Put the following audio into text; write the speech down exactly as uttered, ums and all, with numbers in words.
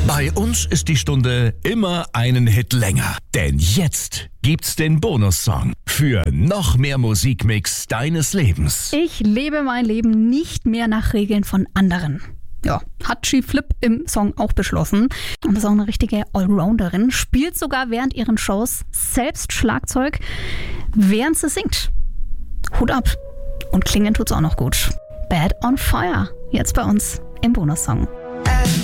Bei uns ist die Stunde immer einen Hit länger. Denn jetzt gibt's den Bonussong für noch mehr Musikmix deines Lebens. Ich lebe mein Leben nicht mehr nach Regeln von anderen. Ja, hat G-Flip im Song auch beschlossen. Und ist auch eine richtige Allrounderin. Spielt sogar während ihren Shows selbst Schlagzeug, während sie singt. Hut ab. Und klingen tut's auch noch gut. Bad on Fire. Jetzt bei uns im Bonussong.